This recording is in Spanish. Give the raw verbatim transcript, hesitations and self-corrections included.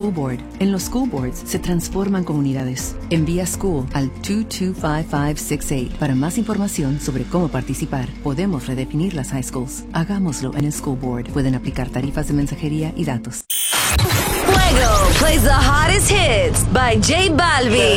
School Board. En los School Boards se transforman comunidades. Envía School al dos dos cinco cinco seis ocho para más información sobre cómo participar. Podemos redefinir las high schools. Hagámoslo en el School Board. Pueden aplicar tarifas de mensajería y datos. Fuego plays the hottest hits by J Balvin.